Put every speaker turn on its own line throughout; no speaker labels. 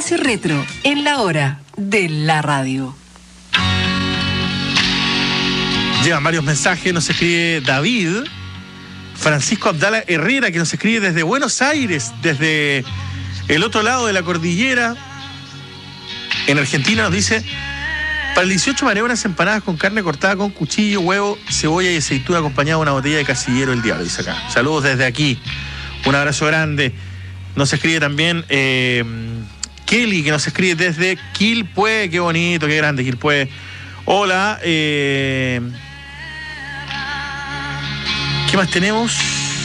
Espacio Retro, en la hora de la radio.
Llegan varios mensajes, nos escribe David, Francisco Abdala Herrera, que nos escribe desde Buenos Aires, desde el otro lado de la cordillera, en Argentina, nos dice: para el 18 haré unas empanadas con carne cortada con cuchillo, huevo, cebolla y aceituna, acompañado de una botella de Casillero El Diablo, dice acá. Saludos desde aquí, un abrazo grande. Nos escribe también Kelly, que nos escribe desde Quilpué. Qué bonito, qué grande Quilpué. Hola. ¿Qué más tenemos?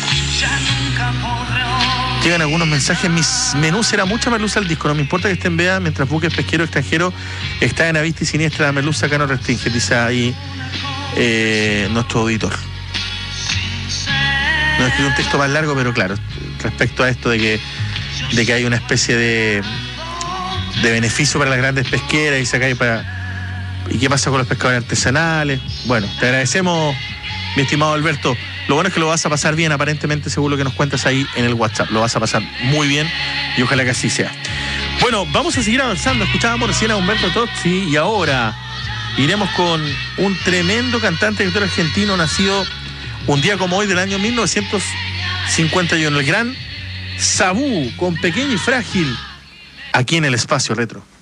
Llegan algunos mensajes. Mis menús será mucha merluza al disco. No me importa que esté en veda mientras buques pesquero extranjero está en la vista y siniestra. La merluza acá no restringe, dice ahí nuestro auditor. No escribí un texto más largo, pero claro, respecto a esto de que hay una especie de beneficio para las grandes pesqueras y qué pasa con los pescadores artesanales. Bueno, te agradecemos, mi estimado Alberto. Lo bueno es que lo vas a pasar bien, aparentemente, según lo que nos cuentas ahí en el WhatsApp. Lo vas a pasar muy bien y ojalá que así sea. Bueno, vamos a seguir avanzando. Escuchábamos recién a Humberto Tozzi y ahora iremos con un tremendo cantante y actor argentino nacido un día como hoy del año 1951. El gran Sabú, con Pequeño y Frágil, aquí en el Espacio Retro.